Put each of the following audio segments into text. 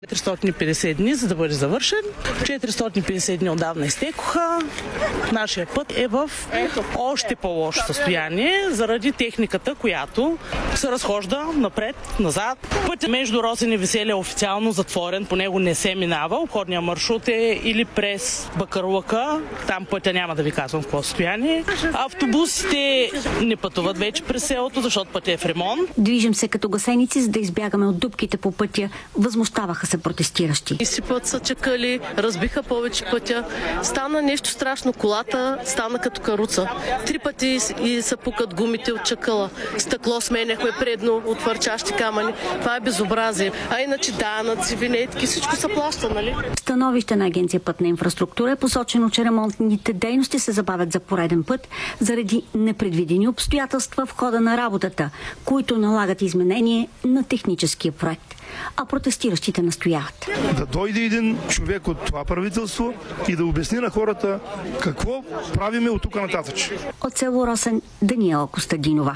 450 дни, за да бъде завършен. 450 дни отдавна изтекоха. Нашия път е в още по-лошо състояние заради техниката, която се разхожда напред, назад. Пътят между Росен и Веселие е официално затворен, по него не се минава. Обходният маршрут е или през Бакърлъка, там пътя няма да ви казвам в какво състояние. Автобусите не пътуват вече през селото, защото пътя е в ремонт. Движим се като гасеници, за да избягаме от дупките по пътя. Възмущаваха се протестиращи. Изсипват са чакали, разбиха повече пътя. Стана нещо страшно. Колата стана като каруца. 3 пъти и се пукат гумите от чакъла. Стъкло сменяхме предно от върчащи камъни. Това е безобразие. А иначе данъци, винетки, всичко се плаща, нали? Становище на Агенция Пътна инфраструктура е посочено, че ремонтните дейности се забавят за пореден път заради непредвидени обстоятелства в хода на работата, които налагат изменение на техническия проект. А протестиращите настояват. Да дойде един човек от това правителство и да обясни на хората какво правиме от тук нататък. От село Росен, Даниела Костадинова.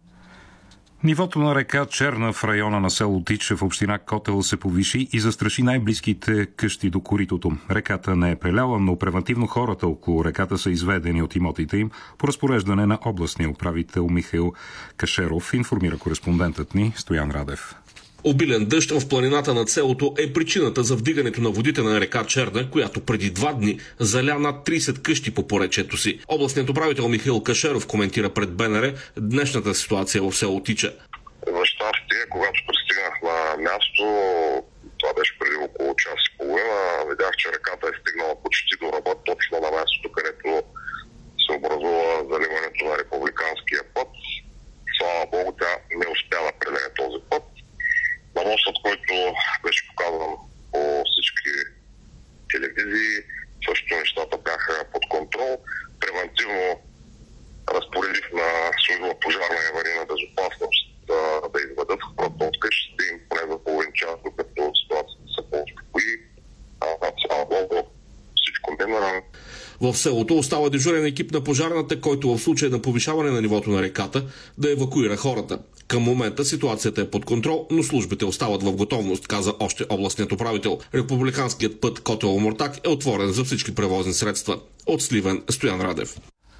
Нивото на река Черна в района на село Тича в община Котел се повиши и застраши най-близките къщи до коритото. Реката не е преляла, но превантивно хората около реката са изведени от имотите им по разпореждане на областния управител Михаил Кашеров, информира кореспондентът ни Стоян Радев. Обилен дъжд в планината над селото е причината за вдигането на водите на река Черна, която преди 2 дни заля над 30 къщи по поречието си. Областният управител Михаил Кашеров коментира пред БНР днешната ситуация в село Тича. За щастие, когато пристигнах на място, това беше преди около час и половина, видях, че реката е стигнала почти до ръба, точно на мястото, където се образува заливането на републиканския път. Слава Богу, тя не успя да предаде този път. На мостът, който беше показан по всички телевизии, също нещата бяха под контрол. Превентивно разпоредих на служба пожарна и аварийна безопасност да изведат хората от къщите им поне за половин час, докато ситуацията се по-успокои. Слава Богу, всичко мина. В селото остава дежурен екип на пожарната, който в случай на повишаване на нивото на реката да евакуира хората. Към момента ситуацията е под контрол, но службите остават в готовност, каза още областният управител. Републиканският път Котел-Омуртаг е отворен за всички превозни средства. От Сливен, Стоян Радев.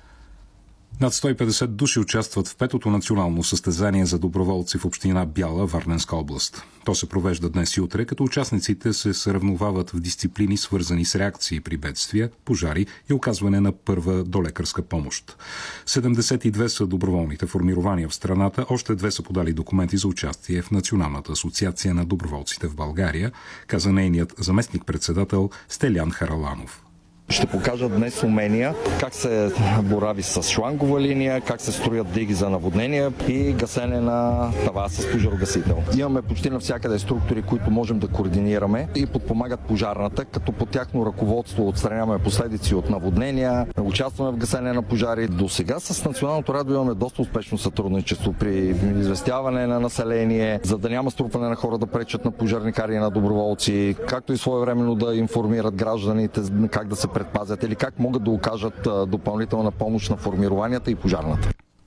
Над 150 души участват в 5-то национално състезание за доброволци в община Бяла, Варненска област. То се провежда днес и утре, като участниците се съревновават в дисциплини, свързани с реакции при бедствия, пожари и оказване на първа долекарска помощ. 72 са доброволните формирования в страната, още 2 са подали документи за участие в Националната асоциация на доброволците в България, каза нейният заместник-председател Стелян Хараланов. Ще покажа днес умения как се борави с шлангова линия, как се строят диги за наводнения и гасене на тава с пожарогасител. Имаме почти навсякъде структури, които можем да координираме и подпомагат пожарната, като по тяхно ръководство отстраняваме последици от наводнения, участваме в гасене на пожари. До сега с Националното радио имаме доста успешно сътрудничество при известяване на население, за да няма струпване на хора да пречат на пожарникари и на доброволци, както и своевременно да информират гражданите как да се предпазят или как могат да окажат допълнителна помощ на формированията и пожарната.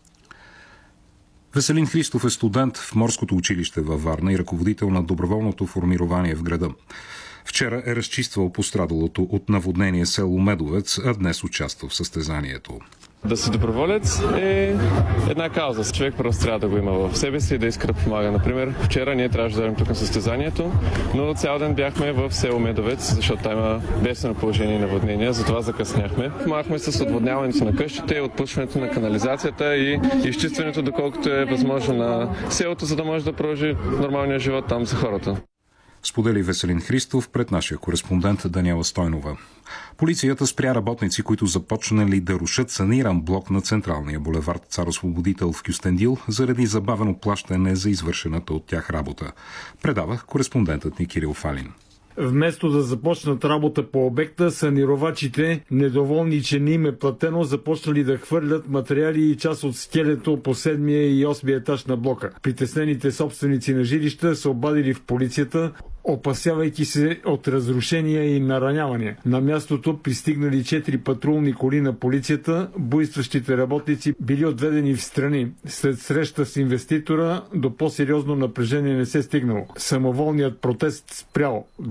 Веселин Христов е студент в Морското училище във Варна и ръководител на доброволното формирование в града. Вчера е разчиствал пострадалото от наводнение село Медовец, а днес участва в състезанието. Да си доброволец е една кауза. Човек просто трябва да го има в себе си и да иска да помага. Например, вчера ние трябваше да дойдем тук на състезанието, но цял ден бяхме в село Медовец, защото там има бедствено положение и наводнения, затова закъсняхме. Помагахме с отводняването на къщите, отпушването на канализацията и изчистването, доколкото е възможно на селото, за да може да продължи нормалния живот там за хората. Сподели Веселин Христов пред нашия кореспондент Даниела Стойнова. Полицията спря работници, които започнали да рушат саниран блок на централния булевард Цар-Освободител в Кюстендил заради забавено плащане за извършената от тях работа. Предава кореспондентът ни Кирил Фалин. Вместо да започнат работа по обекта, санировачите, недоволни, че не им е платено, започнали да хвърлят материали и част от скелето по 7-я и 8-я етаж на блока. Притеснените собственици на жилища са обадили в полицията, опасявайки се от разрушения и наранявания. На мястото пристигнали 4 патрулни коли на полицията, буйстващите работници били отведени в страни. След среща с инвеститора до по-сериозно напрежение не се стигнало. Самоволният протест спрял.